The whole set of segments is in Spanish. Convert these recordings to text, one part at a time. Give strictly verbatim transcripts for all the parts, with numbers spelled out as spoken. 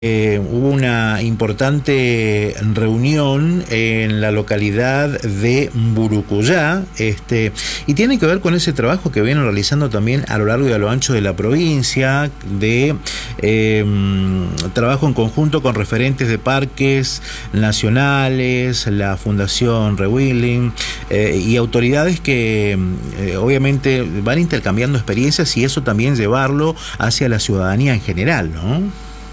Eh, hubo una importante reunión en la localidad de Burucuyá, este, y tiene que ver con ese trabajo que vienen realizando también a lo largo y a lo ancho de la provincia, de eh, trabajo en conjunto con referentes de parques nacionales, la Fundación Rewilding eh, y autoridades que eh, obviamente van intercambiando experiencias y eso también llevarlo hacia la ciudadanía en general, ¿no?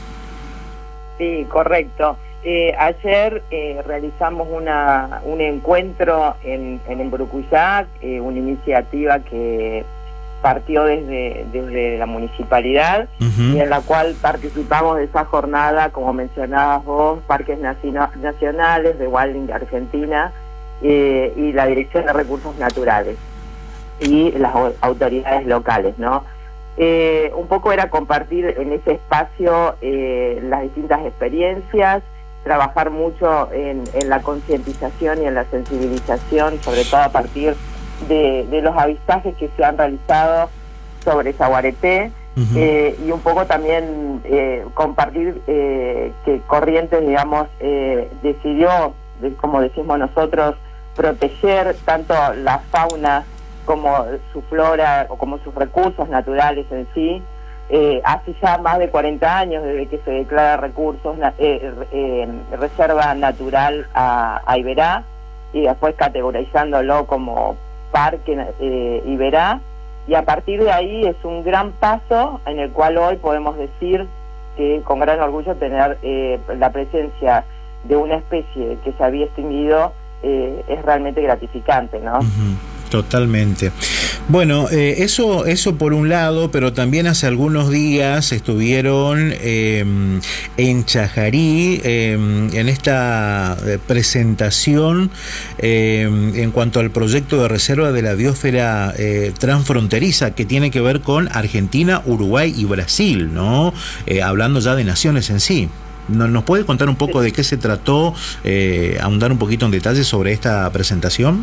Sí, correcto. Eh, ayer eh, realizamos una, un encuentro en, en Burucuyá, eh, una iniciativa que partió desde, desde la municipalidad, uh-huh. y en la cual participamos de esa jornada, como mencionabas vos, Parques Nacionales, de Rewilding de Argentina, eh, y la Dirección de Recursos Naturales, y las autoridades locales, ¿no? Eh, un poco era compartir en ese espacio eh, las distintas experiencias, trabajar mucho en, en la concientización y en la sensibilización, sobre todo a partir de, de los avistajes que se han realizado sobre Yaguareté, uh-huh. eh, y un poco también eh, compartir eh, que Corrientes, digamos, eh, decidió, como decimos nosotros, proteger tanto la fauna como su flora o como sus recursos naturales en sí, eh, hace ya más de cuarenta años desde que se declara recursos, eh, eh, reserva natural a, a Iberá, y después categorizándolo como parque eh, Iberá, y a partir de ahí es un gran paso en el cual hoy podemos decir que con gran orgullo tener eh, la presencia de una especie que se había extinguido eh, es realmente gratificante, ¿no? Uh-huh. Totalmente. Bueno, eh, eso eso por un lado, pero también hace algunos días estuvieron eh, en Chajarí eh, en esta presentación eh, en cuanto al proyecto de reserva de la biosfera eh, transfronteriza que tiene que ver con Argentina, Uruguay y Brasil, ¿no? Eh, hablando ya de naciones en sí. ¿Nos puede contar un poco de qué se trató, eh, ahondar un poquito en detalle sobre esta presentación?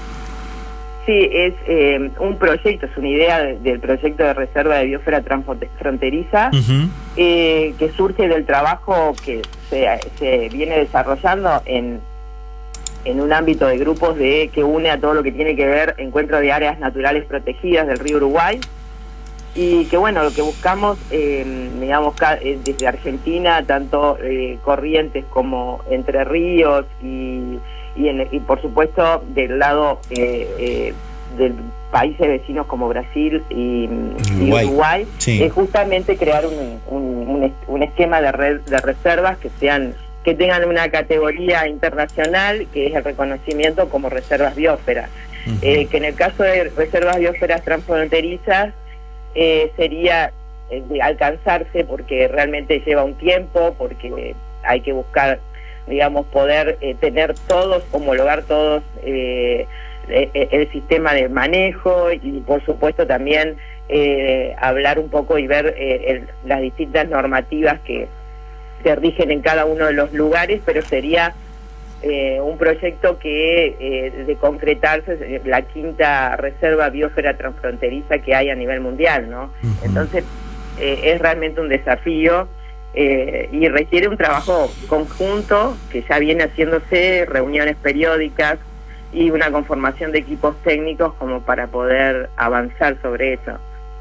Sí, es eh, un proyecto, es una idea de, del proyecto de reserva de biosfera transfronteriza, uh-huh. eh, que surge del trabajo que se, se viene desarrollando en, en un ámbito de grupos de que une a todo lo que tiene que ver encuentro de áreas naturales protegidas del río Uruguay, y que bueno, lo que buscamos, eh, digamos, desde Argentina, tanto eh, Corrientes como Entre Ríos y... Y, en, y por supuesto del lado eh, eh, de países vecinos como Brasil y Uruguay, y Uruguay sí. es justamente crear un, un, un, un esquema de red de reservas que sean que tengan una categoría internacional, que es el reconocimiento como reservas biosferas, uh-huh. eh, que en el caso de reservas biosferas transfronterizas eh, sería eh, de alcanzarse, porque realmente lleva un tiempo, porque hay que buscar, digamos, poder eh, tener todos, homologar todos eh, eh, el sistema de manejo, y por supuesto también eh, hablar un poco y ver eh, el, las distintas normativas que se rigen en cada uno de los lugares, pero sería eh, un proyecto que eh, de concretarse la quinta reserva biosfera transfronteriza que hay a nivel mundial, ¿no? Uh-huh. Entonces eh, es realmente un desafío. Eh, y requiere un trabajo conjunto que ya viene haciéndose, reuniones periódicas y una conformación de equipos técnicos como para poder avanzar sobre eso.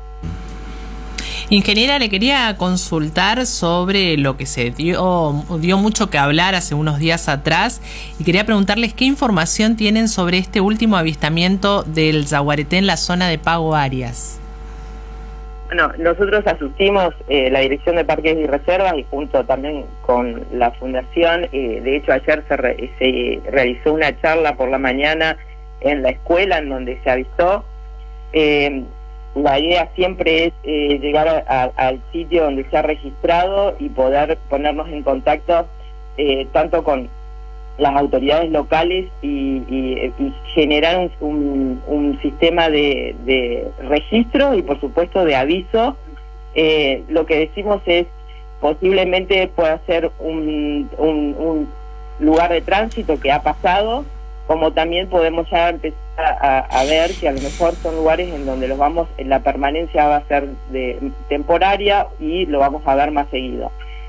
Ingeniera, le quería consultar sobre lo que se dio, dio mucho que hablar hace unos días atrás, y quería preguntarles qué información tienen sobre este último avistamiento del yaguareté en la zona de Pago Arias. Bueno, nosotros asistimos, eh, la Dirección de Parques y Reservas, y junto también con la Fundación, eh, de hecho ayer se, re, se realizó una charla por la mañana en la escuela en donde se avistó. Eh, la idea siempre es eh, llegar a, a, al sitio donde se ha registrado y poder ponernos en contacto eh, tanto con las autoridades locales y, y, y generar un, un, un sistema de, de registro y por supuesto de aviso. Eh, lo que decimos es posiblemente pueda ser un, un, un lugar de tránsito que ha pasado, como también podemos ya empezar a, a ver que a lo mejor son lugares en donde los vamos, la permanencia va a ser de, temporaria, y lo vamos a ver más seguido.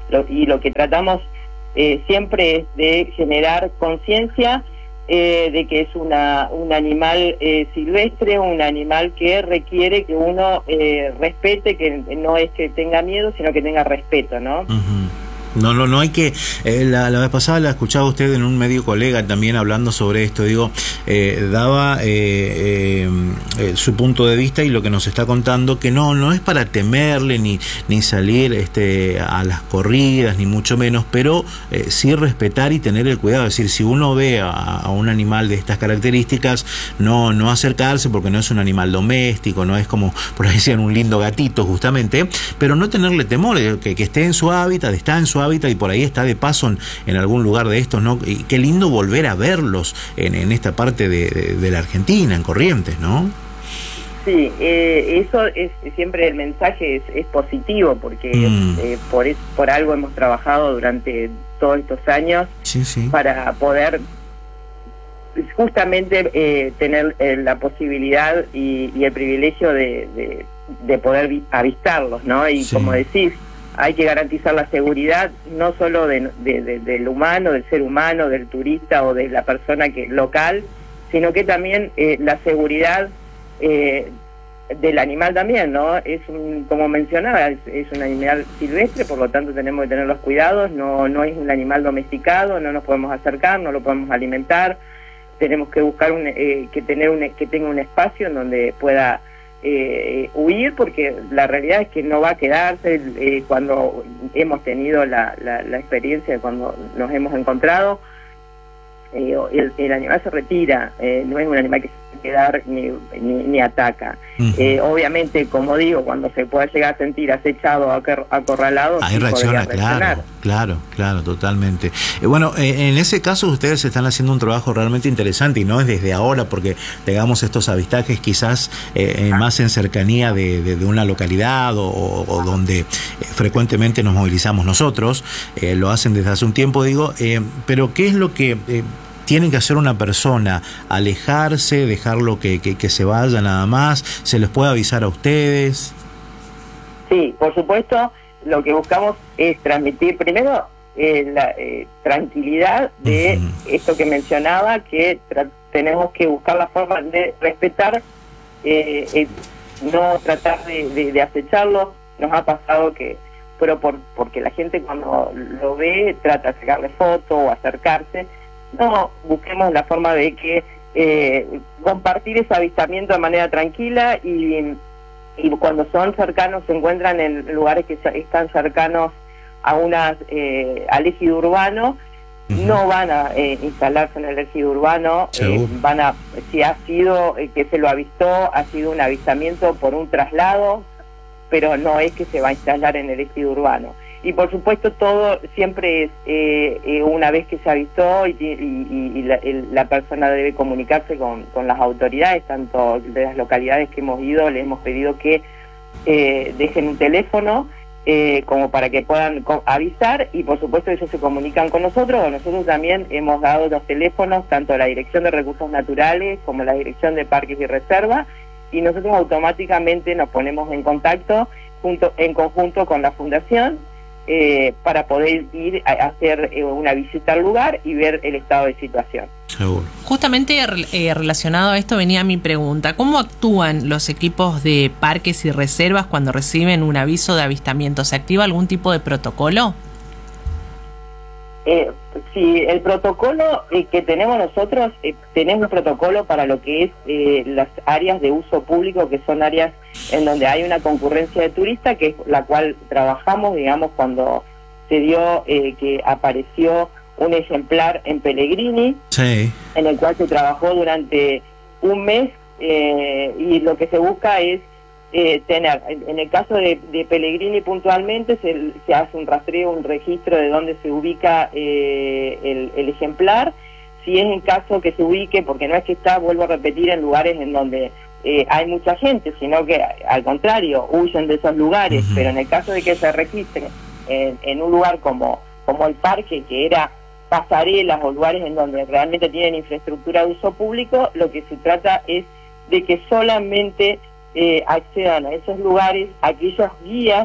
lo, y lo que tratamos eh, siempre es de generar conciencia eh, de que es una un animal eh, silvestre, un animal que requiere que uno eh, respete, que no es que tenga miedo, sino que tenga respeto, ¿no? Uh-huh. No, no, no hay que... Eh, la, la vez pasada la escuchaba usted en un medio colega también hablando sobre esto. Digo, eh, daba eh, eh, eh, su punto de vista y lo que nos está contando, que no no es para temerle ni ni salir este a las corridas, ni mucho menos, pero eh, sí respetar y tener el cuidado. Es decir, si uno ve a, a un animal de estas características, no no acercarse porque no es un animal doméstico, no es como, por ahí decían, un lindo gatito justamente, pero no tenerle temor, que, que esté en su hábitat, está en su hábitat y por ahí está de paso en, en algún lugar de estos, ¿no? Y qué lindo volver a verlos en, en esta parte de, de, de la Argentina, en Corrientes, ¿no? Sí, eh, eso es siempre el mensaje es, es positivo, porque mm. eh, por, es, por algo hemos trabajado durante todos estos años sí, sí. para poder justamente eh, tener eh, la posibilidad y, y el privilegio de, de, de poder avistarlos, ¿no? Y sí. como decís, hay que garantizar la seguridad no solo de, de, de, del humano, del ser humano, del turista o de la persona que local, sino que también eh, la seguridad eh, del animal también, ¿no? Es un, como mencionaba, es, es un animal silvestre, por lo tanto tenemos que tener los cuidados, no, no es un animal domesticado, no nos podemos acercar, no lo podemos alimentar, tenemos que buscar un, eh, que tener un, que tenga un espacio en donde pueda Eh, huir, porque la realidad es que no va a quedarse. Eh, cuando hemos tenido la, la, la experiencia, cuando nos hemos encontrado, eh, el, el animal se retira, eh, no es un animal que se va a quedar ni, ni, ni ataca. Uh-huh. eh, obviamente, como digo, cuando se pueda llegar a sentir acechado o acorralado, ahí sí reacciona, claro, claro, claro, totalmente. Eh, bueno, eh, en ese caso ustedes están haciendo un trabajo realmente interesante y no es desde ahora, porque digamos estos avistajes quizás eh, ah. más en cercanía de, de, de una localidad o, o donde eh, frecuentemente nos movilizamos nosotros, eh, lo hacen desde hace un tiempo, digo, eh, pero ¿qué es lo que... Eh, tienen que hacer una persona? ¿Alejarse, dejarlo que, que, que se vaya nada más? ¿Se les puede avisar a ustedes? Sí, por supuesto, lo que buscamos es transmitir primero eh, la eh, tranquilidad de uh-huh. esto que mencionaba, que tra- tenemos que buscar la forma de respetar, eh, eh, no tratar de, de, de acecharlo. Nos ha pasado que, pero por, porque la gente cuando lo ve trata de sacarle foto o acercarse. No, busquemos la forma de que eh, compartir ese avistamiento de manera tranquila y, y cuando son cercanos, se encuentran en lugares que están cercanos a una, eh, al ejido urbano, uh-huh. no van a eh, instalarse en el ejido urbano, eh, van a, si ha sido eh, que se lo avistó, ha sido un avistamiento por un traslado, pero no es que se va a instalar en el ejido urbano. Y por supuesto todo siempre es eh, eh, una vez que se avistó y, y, y la, el, la persona debe comunicarse con, con las autoridades, tanto de las localidades que hemos ido, les hemos pedido que eh, dejen un teléfono eh, como para que puedan avisar, y por supuesto ellos se comunican con nosotros. Nosotros también hemos dado los teléfonos, tanto la Dirección de Recursos Naturales como la Dirección de Parques y Reservas, y nosotros automáticamente nos ponemos en contacto junto, en conjunto con la Fundación, Eh, para poder ir a hacer eh, una visita al lugar y ver el estado de situación. Seguro. Justamente eh, relacionado a esto venía mi pregunta: ¿cómo actúan los equipos de parques y reservas cuando reciben un aviso de avistamiento? ¿Se activa algún tipo de protocolo? Eh, sí, el protocolo eh, que tenemos nosotros, eh, tenemos un protocolo para lo que es eh, las áreas de uso público, que son áreas en donde hay una concurrencia de turistas, que es la cual trabajamos, digamos, cuando se dio eh, que apareció un ejemplar en Pellegrini, sí. en el cual se trabajó durante un mes, eh, y lo que se busca es Eh, tener, en el caso de, de Pellegrini puntualmente, se, se hace un rastreo, un registro de dónde se ubica eh, el, el ejemplar. Si es en caso que se ubique, porque no es que está, vuelvo a repetir, en lugares en donde eh, hay mucha gente, sino que al contrario, huyen de esos lugares. Uh-huh. Pero en el caso de que se registren en, en un lugar como, como el parque, que era pasarelas o lugares en donde realmente tienen infraestructura de uso público, lo que se trata es de que solamente Eh, accedan a esos lugares aquellos guías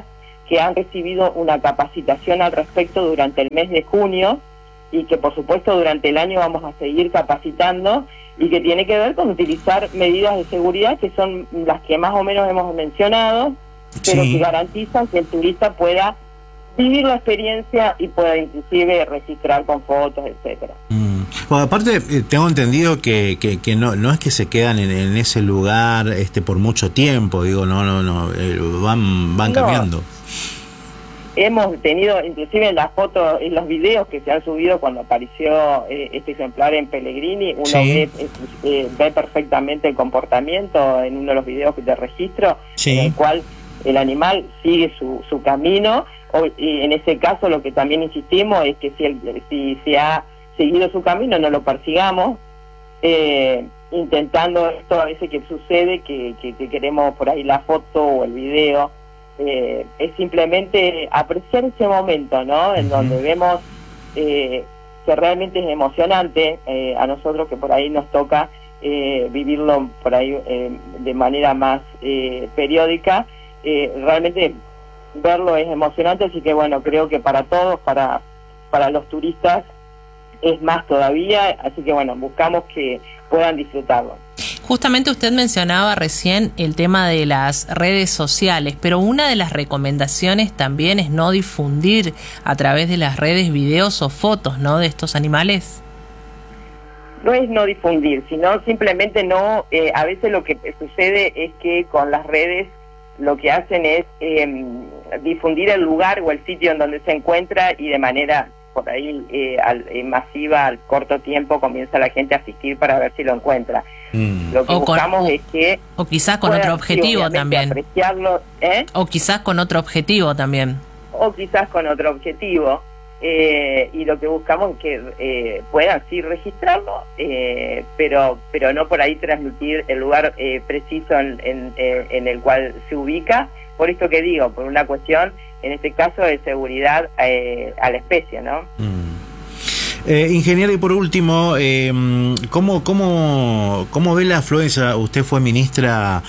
que han recibido una capacitación al respecto durante el mes de junio y que por supuesto durante el año vamos a seguir capacitando y que tiene que ver con utilizar medidas de seguridad que son las que más o menos hemos mencionado, pero sí, que garantizan que el turista pueda vivir la experiencia y pueda inclusive registrar con fotos, etcétera. Mm. Bueno, aparte tengo entendido que, que, que no no es que se quedan en, en ese lugar este por mucho tiempo, digo, no no no eh, van van no. cambiando. Hemos tenido, inclusive en las fotos y los videos que se han subido cuando apareció eh, este ejemplar en Pellegrini, uno sí. ve, eh, ve perfectamente el comportamiento en uno de los videos de registro, sí. en el cual el animal sigue su, su camino, o, y en ese caso lo que también insistimos es que si, el, si se ha seguido su camino, no lo persigamos, eh, intentando esto a veces que sucede, que, que, que queremos por ahí la foto o el video. Eh, es simplemente apreciar ese momento, ¿no? En uh-huh. donde vemos eh, que realmente es emocionante, eh, a nosotros que por ahí nos toca eh, vivirlo por ahí eh, de manera más eh, periódica, eh, realmente verlo es emocionante, así que bueno, creo que para todos, para, para los turistas es más todavía, así que bueno, buscamos que puedan disfrutarlo. Justamente usted mencionaba recién el tema de las redes sociales, pero una de las recomendaciones también es no difundir a través de las redes videos o fotos, ¿no?, de estos animales. No es no difundir, sino simplemente no, eh, a veces lo que sucede es que con las redes lo que hacen es eh, difundir el lugar o el sitio en donde se encuentra y de manera por ahí eh, al, eh, masiva, al corto tiempo comienza la gente a asistir para ver si lo encuentra. Mm. Lo que o buscamos con, es que o quizás con otro objetivo sí, también apreciarlo, ¿eh? o quizás con otro objetivo también o quizás con otro objetivo eh, y lo que buscamos es que eh, puedan sí registrarlo, eh, pero pero no por ahí transmitir el lugar eh, preciso en, en, en el cual se ubica, por esto que digo, por una cuestión en este caso de seguridad eh, a la especie, ¿no? Mm. Eh, ingeniero, y por último, eh, ¿cómo, cómo, ¿cómo ve la afluencia? Usted fue ministra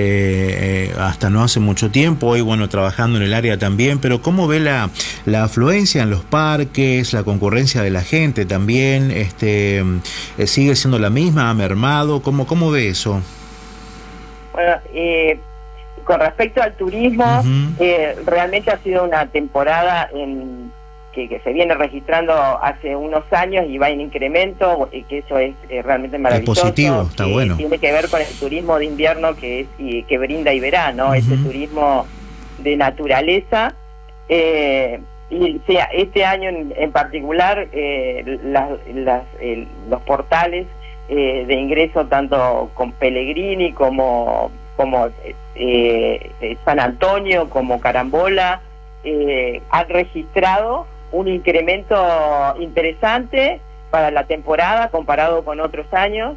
eh, hasta no hace mucho tiempo, hoy bueno, trabajando en el área también, pero ¿cómo ve la, la afluencia en los parques, la concurrencia de la gente también? Este, eh, ¿sigue siendo la misma? ¿Ha mermado? ¿Cómo, cómo ve eso? Bueno, eh, con respecto al turismo, uh-huh. eh, realmente ha sido una temporada en Que, que se viene registrando hace unos años y va en incremento, y que eso es eh, realmente maravilloso. Es positivo, está que bueno. Tiene que ver con el turismo de invierno que es y que brinda Iberá, ¿no? Uh-huh. Ese turismo de naturaleza. Eh, y o sea, este año en, en particular, eh, las, las, eh, los portales eh, de ingreso, tanto con Pellegrini como, como eh, eh, San Antonio, como Carambola, eh, han registrado un incremento interesante para la temporada comparado con otros años,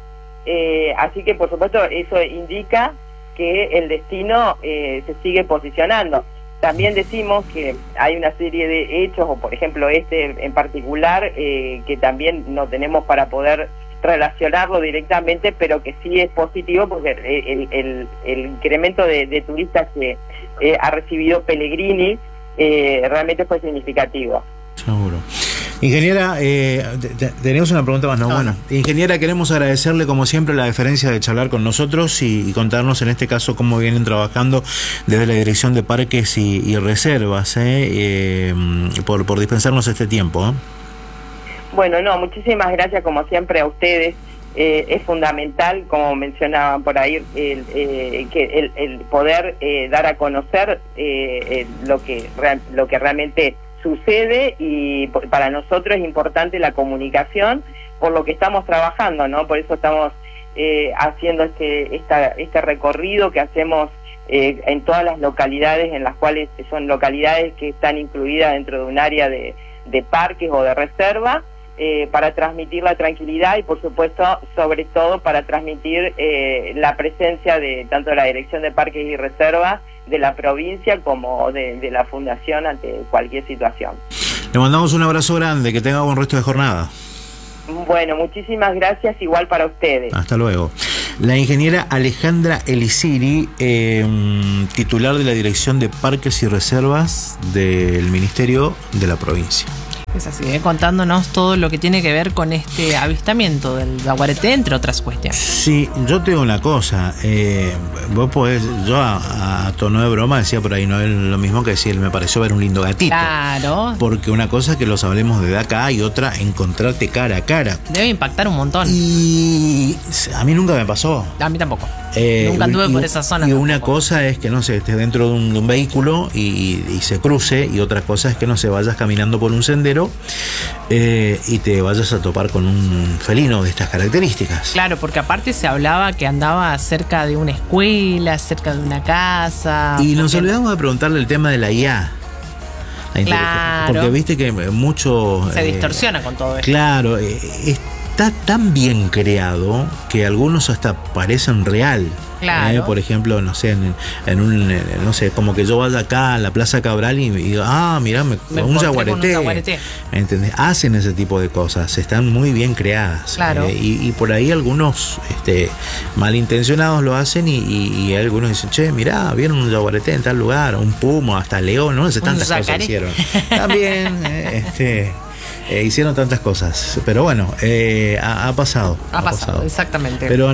eh, así que por supuesto eso indica que el destino eh, se sigue posicionando. También decimos que hay una serie de hechos, o por ejemplo este en particular, eh, que también no tenemos para poder relacionarlo directamente, pero que sí es positivo porque el, el, el incremento de, de turistas que eh, ha recibido Pellegrini Eh, realmente fue significativo. Seguro. Ingeniera, eh, tenemos una pregunta más, ¿no? Ah. Bueno, ingeniera, queremos agradecerle como siempre la deferencia de charlar con nosotros y, y contarnos en este caso cómo vienen trabajando desde la Dirección de Parques y, y Reservas, eh, eh, por, por dispensarnos este tiempo. ¿eh? Bueno, no, muchísimas gracias como siempre a ustedes. Eh, es fundamental, como mencionaban por ahí, el, eh, que el, el poder eh, dar a conocer eh, eh, lo que real, lo que realmente sucede, y para nosotros es importante la comunicación por lo que estamos trabajando, ¿no? Por eso estamos eh, haciendo este esta, este recorrido que hacemos eh, en todas las localidades, en las cuales son localidades que están incluidas dentro de un área de, de parques o de reserva, Eh, para transmitir la tranquilidad y por supuesto sobre todo para transmitir eh, la presencia de tanto de la Dirección de Parques y Reservas de la provincia como de, de la Fundación ante cualquier situación. Le mandamos un abrazo grande, que tenga buen resto de jornada. Bueno, muchísimas gracias, igual para ustedes. Hasta luego. La ingeniera Alejandra Elisiri, eh, titular de la Dirección de Parques y Reservas del Ministerio de la Provincia. Es así, ¿eh? Contándonos todo lo que tiene que ver con este avistamiento del jaguarete, entre otras cuestiones. Sí, yo te digo una cosa, eh, vos podés, yo a, a tono de broma decía por ahí, no es lo mismo que decir, me pareció ver un lindo gatito. Claro. Porque una cosa es que los hablemos de acá y otra encontrarte cara a cara. Debe impactar un montón. Y a mí nunca me pasó. A mí tampoco. Eh, Nunca anduve y, por esa zona. Y tampoco. una cosa es que, no sé, estés dentro de un, de un vehículo y, y se cruce, y otra cosa es que, no sé, vayas caminando por un sendero eh, y te vayas a topar con un felino de estas características. Claro, porque aparte se hablaba que andaba cerca de una escuela, cerca de una casa. Y nos porque... olvidamos de preguntarle el tema de la I A. La Claro. Porque viste que mucho... Se eh, distorsiona con todo esto. Claro, eh, está tan bien creado que algunos hasta parecen real. Claro. Eh, por ejemplo, no sé, en, en un, en, no sé, como que yo vaya acá a la Plaza Cabral y, y digo, ah, mirá, me, Me un encontré jaguarete. con un jaguarete. ¿Entendés? Hacen ese tipo de cosas, están muy bien creadas. Claro. Eh, y, y por ahí algunos este, malintencionados lo hacen y, y, y algunos dicen, che, mirá, vieron un jaguarete en tal lugar, un puma, hasta león, no sé, tantas Un cosas yacaré. hicieron. También, eh, este... Eh, hicieron tantas cosas, pero bueno, eh, ha, ha pasado. Ha, ha pasado, pasado, exactamente. Pero a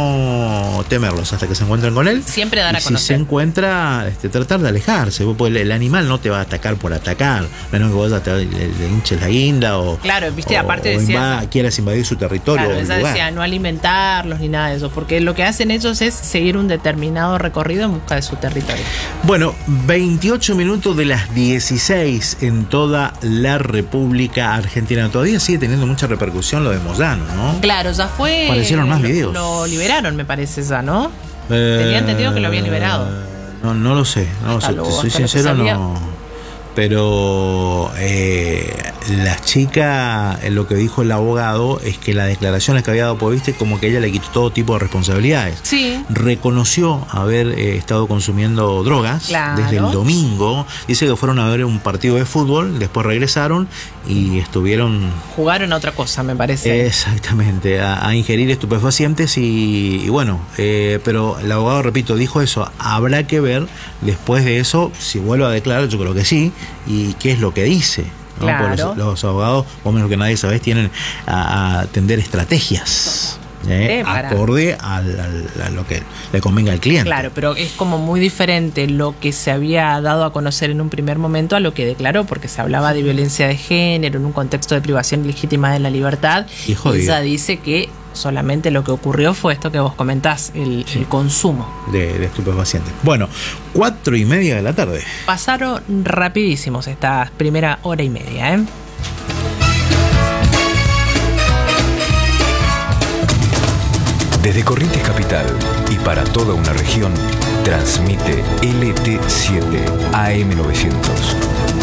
no temerlos hasta que se encuentren con él. Siempre dar a y conocer. Si se encuentra, este, tratar de alejarse. El, el animal no te va a atacar por atacar, menos que vos te, le, le hinches la guinda o. Claro, viste, o, aparte o decía. Invada, quieras invadir su territorio. Claro, o esa lugar. decía no alimentarlos ni nada de eso, porque lo que hacen ellos es seguir un determinado recorrido en busca de su territorio. Bueno, veintiocho minutos de las dieciséis en toda la República Argentina. Todavía sigue teniendo mucha repercusión lo de Moyano, ¿no? Claro, ya fue. Aparecieron más lo, videos. Lo liberaron, me parece ya, ¿no? Eh, Tenía entendido que lo habían liberado. No, no lo sé, no lo sé. luego, Te soy hasta lo que sincero, sabía. no. Pero eh, la chica, eh, lo que dijo el abogado es que las declaraciones que había dado, pues viste, como que ella le quitó todo tipo de responsabilidades. Sí. Reconoció haber eh, estado consumiendo drogas Claro. desde el domingo. Dice que fueron a ver un partido de fútbol, después regresaron y estuvieron... Jugaron a otra cosa, me parece. Exactamente, a, a ingerir estupefacientes y, y bueno, eh, pero el abogado, repito, dijo eso. Habrá que ver después de eso, si vuelvo a declarar, yo creo que sí, y qué es lo que dice, ¿no? Claro. Porque los, los abogados, o menos que nadie sabés, tienen a, a tender estrategias. ¿eh? Eh, para- acorde al, al- a lo que le convenga al cliente. Claro, pero es como muy diferente lo que se había dado a conocer en un primer momento a lo que declaró, porque se hablaba de violencia de género en un contexto de privación ilegítima de la libertad. Y jodido. ella dice que solamente lo que ocurrió fue esto que vos comentás, el, el consumo. De, de estupefacientes. Bueno, cuatro y media de la tarde. Pasaron rapidísimos esta primera hora y media, ¿eh? Desde Corrientes Capital y para toda una región, transmite L T siete A M novecientos.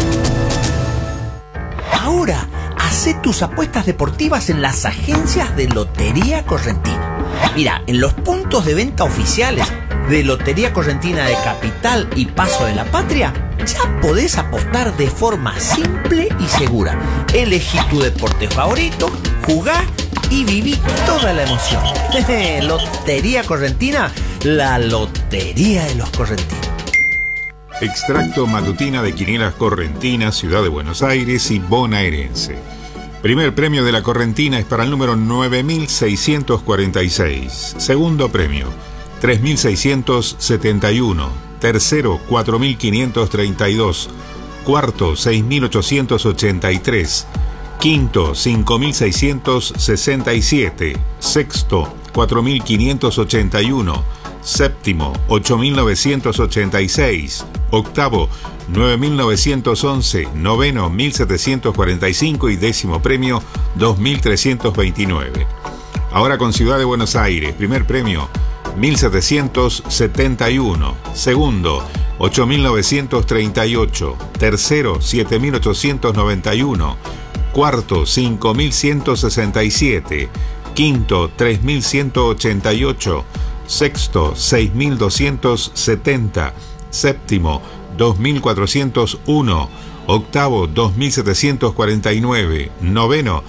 Ahora, hacé tus apuestas deportivas en las agencias de Lotería Correntina. Mira, en los puntos de venta oficiales de Lotería Correntina de Capital y Paso de la Patria, ya podés apostar de forma simple y segura. Elegí tu deporte favorito, jugá y viví toda la emoción. Lotería Correntina, la lotería de los correntinos. Extracto matutina de Quinielas Correntinas, Ciudad de Buenos Aires y Bonaerense. Primer premio de la Correntina es para el número nueve mil seiscientos cuarenta y seis. Segundo premio, tres mil seiscientos setenta y uno. Tercero, cuatro mil quinientos treinta y dos. Cuarto, seis mil ochocientos ochenta y tres. Quinto, cinco mil seiscientos sesenta y siete. Sexto, cuatro mil quinientos ochenta y uno. Séptimo, ocho mil novecientos ochenta y seis. Octavo, nueve mil novecientos once. Noveno, mil setecientos cuarenta y cinco. Y décimo premio, dos mil trescientos veintinueve. Ahora con Ciudad de Buenos Aires. Primer premio, mil setecientos setenta y uno. Segundo, ocho mil novecientos treinta y ocho. Tercero, siete mil ochocientos noventa y uno. Cuarto, cinco mil ciento sesenta y siete. Quinto, tres mil ciento ochenta y ocho. Sexto, seis mil doscientos setenta. Séptimo, dos mil cuatrocientos uno. Octavo, dos mil setecientos cuarenta y nueve. Noveno,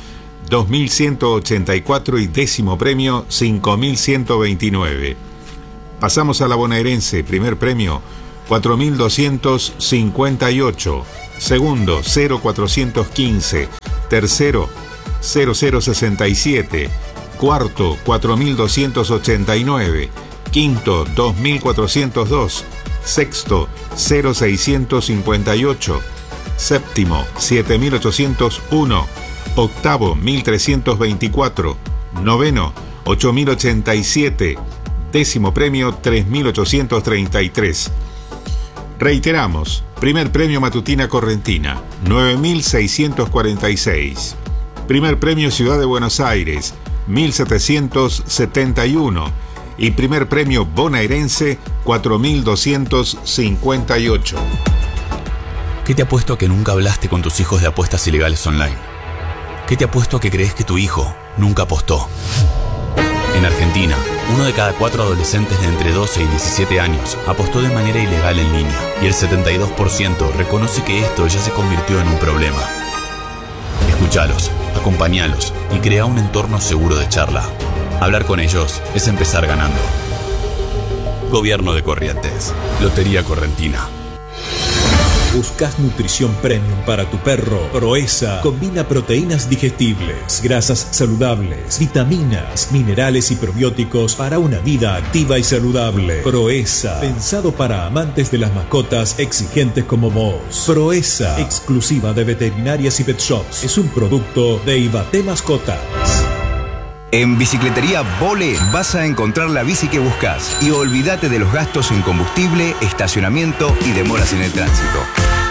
dos mil ciento ochenta y cuatro y décimo premio cinco mil ciento veintinueve. Pasamos a la bonaerense, primer premio cuatro mil doscientos cincuenta y ocho, segundo cero mil cuatrocientos quince, tercero cero cero sesenta y siete, cuarto cuatro mil doscientos ochenta y nueve, quinto dos mil cuatrocientos dos, sexto cero mil seiscientos cincuenta y ocho, séptimo siete mil ochocientos uno, octavo mil trescientos veinticuatro, noveno ocho mil ochenta y siete, décimo premio tres mil ochocientos treinta y tres. Reiteramos, primer premio Matutina Correntina, nueve mil seiscientos cuarenta y seis. Primer premio Ciudad de Buenos Aires, mil setecientos setenta y uno. Y primer premio bonaerense, cuatro mil doscientos cincuenta y ocho. ¿Qué te apuesto a que nunca hablaste con tus hijos de apuestas ilegales online? ¿Qué te apuesto a que crees que tu hijo nunca apostó? En Argentina, uno de cada cuatro adolescentes de entre doce y diecisiete años apostó de manera ilegal en línea, y el setenta y dos por ciento reconoce que esto ya se convirtió en un problema. Escúchalos, acompáñalos y crea un entorno seguro de charla. Hablar con ellos es empezar ganando. Gobierno de Corrientes. Lotería Correntina. ¿Buscas nutrición premium para tu perro? Proeza combina proteínas digestibles, grasas saludables, vitaminas, minerales y probióticos para una vida activa y saludable. Proeza, pensado para amantes de las mascotas exigentes como vos. Proeza, exclusiva de veterinarias y pet shops. Es un producto de Ibate Mascotas. En Bicicletería Vole vas a encontrar la bici que buscas y olvídate de los gastos en combustible, estacionamiento y demoras en el tránsito.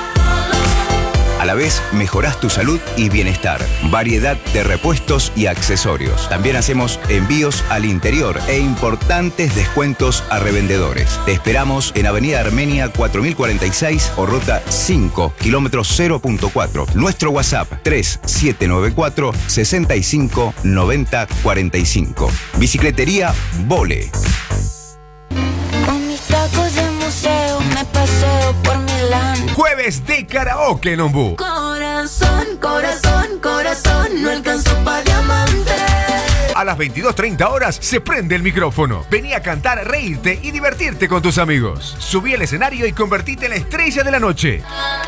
A la vez, mejorás tu salud y bienestar. Variedad de repuestos y accesorios. También hacemos envíos al interior e importantes descuentos a revendedores. Te esperamos en Avenida Armenia cuatro mil cuarenta y seis o Ruta cinco, kilómetro cero punto cuatro. Nuestro WhatsApp tres siete nueve cuatro, seis cinco nueve cero cuatro cinco. Bicicletería Vole. Con mis tacos de museo me paseo por Milán. Jueves de karaoke en Ombú. Corazón, corazón, corazón, no alcanzó pa' diamante. A las veintidós treinta horas se prende el micrófono. Vení a cantar, reírte y divertirte con tus amigos. Subí al escenario y convertite en la estrella de la noche.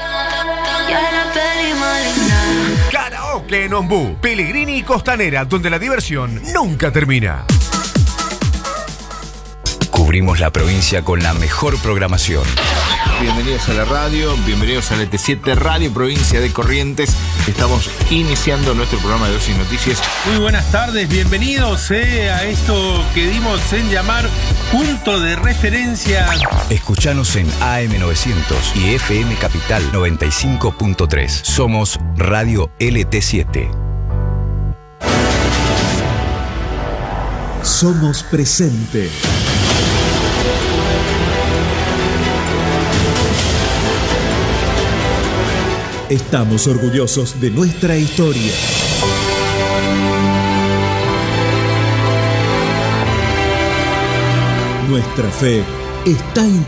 Karaoke en Ombú, Pellegrini y Costanera, donde la diversión nunca termina. Cubrimos la provincia con la mejor programación. Bienvenidos a la radio, bienvenidos a L T siete Radio Provincia de Corrientes. Estamos iniciando nuestro programa de Ocio y Noticias. Muy buenas tardes, bienvenidos eh, a esto que dimos en llamar Punto de Referencia. Escuchanos en A M novecientos y F M Capital noventa y cinco punto tres. Somos Radio L T siete. Somos presente. Estamos orgullosos de nuestra historia. Nuestra fe está en